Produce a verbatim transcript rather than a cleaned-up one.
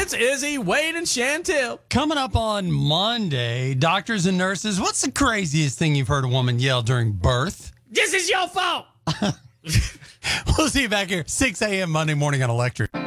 It's Izzy, Wade, and Chantel. Coming up on Monday, doctors and nurses, what's the craziest thing you've heard a woman yell during birth? This is your fault. We'll see you back here, six a.m. Monday morning on Electric.